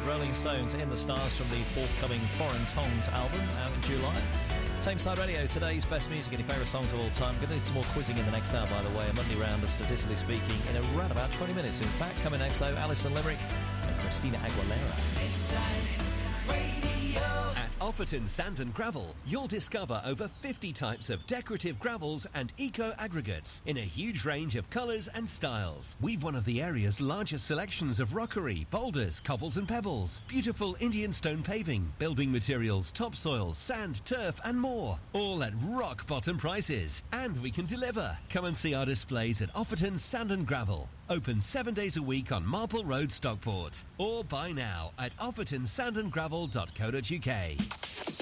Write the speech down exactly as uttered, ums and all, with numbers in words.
Rolling Stones in the Stars from the forthcoming Foreign Tongues album out in July. Same Side Radio, today's best music and your favourite songs of all time. We're going to do some more quizzing in the next hour, by the way. A Monday round of Statistically Speaking in around about twenty minutes. In fact, coming next, though, Alison Limerick and Christina Aguilera. Inside Radio. At Offerton Sand and Gravel, you'll discover over fifty types of decorative gravels and eco-aggregates in a huge range of colours and styles. We've one of the area's largest selections of rockery, boulders, cobbles and pebbles, beautiful Indian stone paving, building materials, topsoil, sand, turf and more. All at rock-bottom prices. And we can deliver. Come and see our displays at Offerton Sand and Gravel. Open seven days a week on Marple Road, Stockport. Or buy now at offerton sand and gravel dot co dot uk.